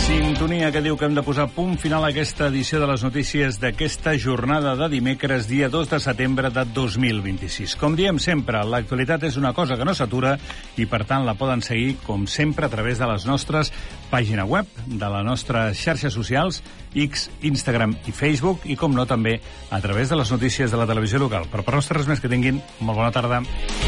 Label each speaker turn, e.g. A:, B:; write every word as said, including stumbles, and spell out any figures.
A: Sintonia que diu que hem de posar punt final a aquesta edició de les notícies d'aquesta jornada de dimecres, dia dos de setembre de dos mil vint-i-sis. Com diem sempre, l'actualitat és una cosa que no s'atura i, per tant, la poden seguir, com sempre, a través de les nostres pàgina web, de les nostres xarxes socials, X, Instagram i Facebook, i, com no, també a través de les notícies de la televisió local. Però per no estar res més, que tinguin molt bona tarda.